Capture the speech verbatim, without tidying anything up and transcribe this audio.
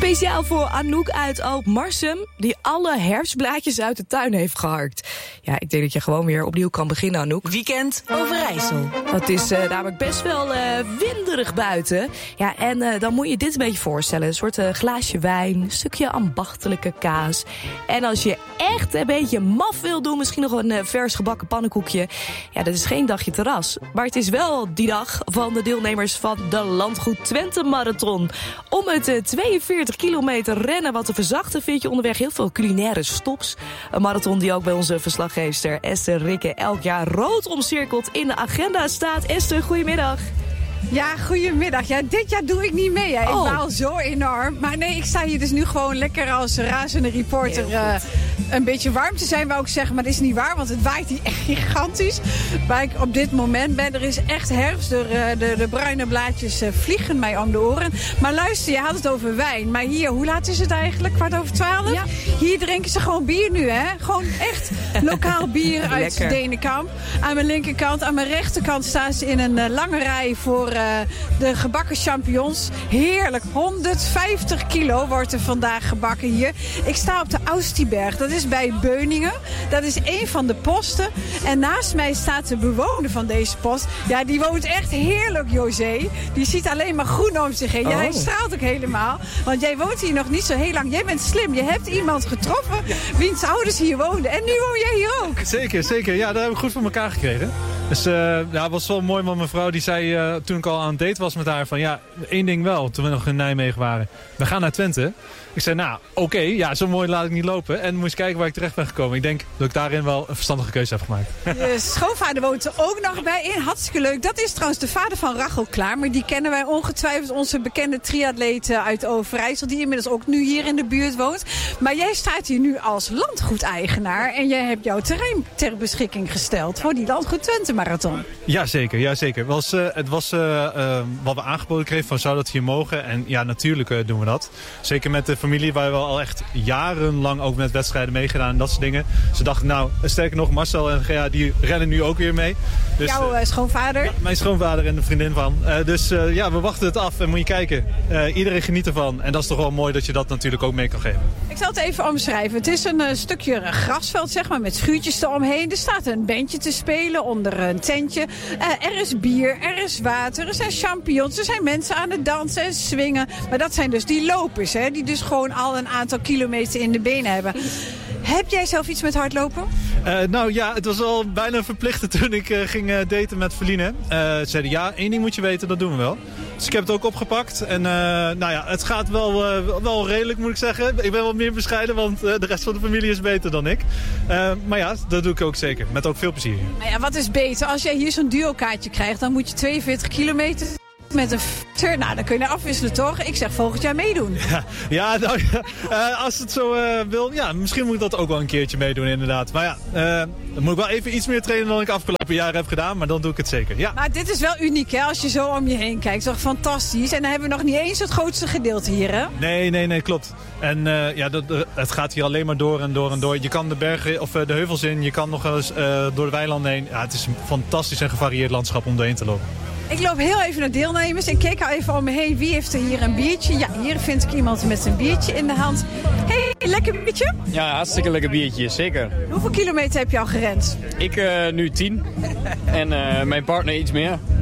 Speciaal voor Anouk uit Alpmarsum, die alle herfstblaadjes uit de tuin heeft geharkt. Ja, ik denk dat je gewoon weer opnieuw kan beginnen, Anouk. Weekend Overijssel. Het is uh, namelijk best wel uh, winderig buiten. Ja, en uh, dan moet je dit een beetje voorstellen. Een soort uh, glaasje wijn, een stukje ambachtelijke kaas. En als je echt een beetje maf wil doen, misschien nog een uh, vers gebakken pannenkoekje. Ja, dat is geen dagje terras. Maar het is wel die dag van de deelnemers van de Landgoed Twente Marathon. Om het uh, tweeënveertig kilometer rennen wat te verzachten vind je onderweg heel veel culinaire stops. Een marathon die ook bij onze verslaggeefster Esther Rikke elk jaar rood omcirkeld in de agenda staat. Esther, goedemiddag. Ja, goedemiddag. Ja, dit jaar doe ik niet mee. Hè. Oh. Ik baal zo enorm. Maar nee, ik sta hier dus nu gewoon lekker als razende reporter uh, een beetje warm te zijn, wou ik zeggen. Maar dat is niet waar, want het waait hier echt gigantisch. Waar ik op dit moment ben, er is echt herfst. De, de, de bruine blaadjes uh, vliegen mij om de oren. Maar luister, je had het over wijn. Maar hier, hoe laat is het eigenlijk? Kwart over twaalf? Ja. Hier drinken ze gewoon bier nu, hè? Gewoon echt lokaal bier uit Denenkamp. Aan mijn linkerkant, aan mijn rechterkant staan ze in een uh, lange rij voor Uh, de gebakken champignons. Heerlijk. honderdvijftig kilo wordt er vandaag gebakken hier. Ik sta op de Austieberg. Dat is bij Beuningen. Dat is een van de posten. En naast mij staat de bewoner van deze post. Ja, die woont echt heerlijk, José. Die ziet alleen maar groen om zich heen. Ja, hij straalt ook helemaal. Want jij woont hier nog niet zo heel lang. Jij bent slim. Je hebt iemand getroffen wiens ouders hier woonden. En nu woon jij hier ook. Zeker, zeker. Ja, dat hebben we goed voor elkaar gekregen. Dus uh, ja, het was wel mooi, want mijn vrouw die zei uh, toen ik al aan het date was met haar van ja, één ding wel, toen we nog in Nijmegen waren. We gaan naar Twente. Ik zei, nou, oké, okay, ja, zo mooi laat ik niet lopen. En moest kijken waar ik terecht ben gekomen. Ik denk dat ik daarin wel een verstandige keuze heb gemaakt. Je schoonvader woont er ook nog bij in. Hartstikke leuk. Dat is trouwens de vader van Rachel Klamer. Die kennen wij ongetwijfeld, onze bekende triatleet uit Overijssel. Die inmiddels ook nu hier in de buurt woont. Maar jij staat hier nu als landgoedeigenaar. En jij hebt jouw terrein ter beschikking gesteld voor die Landgoed Twente Marathon. Jazeker, jazeker. Het was, uh, het was uh, uh, wat we aangeboden kregen van zou dat hier mogen. En ja, natuurlijk uh, doen we dat. Zeker met de familie waar we al echt jarenlang ook met wedstrijden meegedaan en dat soort dingen. Ze dachten, nou, sterker nog, Marcel en Gea, die rennen nu ook weer mee. Dus, Jouw uh, schoonvader? Ja, mijn schoonvader en de vriendin van. Uh, dus uh, ja, we wachten het af en moet je kijken. Uh, iedereen geniet ervan. En dat is toch wel mooi dat je dat natuurlijk ook mee kan geven. Ik zal het even omschrijven. Het is een uh, stukje grasveld, zeg maar, met schuurtjes eromheen. Er staat een bandje te spelen onder een tentje. Uh, er is bier, er is water, er zijn champignons, er zijn mensen aan het dansen en swingen. Maar dat zijn dus die lopers, hè, die dus gewoon al een aantal kilometer in de benen hebben. Heb jij zelf iets met hardlopen? Uh, nou ja, het was al bijna verplicht toen ik uh, ging uh, daten met Feline. Uh, ze zeiden ja, één ding moet je weten, dat doen we wel. Dus ik heb het ook opgepakt. En uh, nou ja, het gaat wel, uh, wel redelijk, moet ik zeggen. Ik ben wel meer bescheiden, want uh, de rest van de familie is beter dan ik. Uh, maar ja, dat doe ik ook zeker. Met ook veel plezier. Nou ja, wat is beter? Als jij hier zo'n duo-kaartje krijgt, dan moet je tweeënveertig kilometer met een fitter. Nou, dan kun je afwisselen, toch? Ik zeg volgend jaar meedoen. Ja, ja nou ja, uh, als het zo uh, wil, ja, misschien moet ik dat ook wel een keertje meedoen, inderdaad. Maar ja, uh, dan moet ik wel even iets meer trainen dan ik afgelopen jaren heb gedaan, maar dan doe ik het zeker, ja. Maar dit is wel uniek, hè, als je zo om je heen kijkt. Toch fantastisch. En dan hebben we nog niet eens het grootste gedeelte hier, hè? Nee, nee, nee, klopt. En uh, ja, dat, het gaat hier alleen maar door en door en door. Je kan de bergen of de heuvels in, je kan nog eens uh, door de weilanden heen. Ja, het is een fantastisch en gevarieerd landschap om doorheen te lopen. Ik loop heel even naar deelnemers en kijk al even om me heen. Wie heeft er hier een biertje? Ja, hier vind ik iemand met een biertje in de hand. Hey, lekker biertje? Ja, hartstikke lekker biertje, zeker. Hoeveel kilometer heb je al gerend? Ik uh, nu tien en uh, mijn partner iets meer.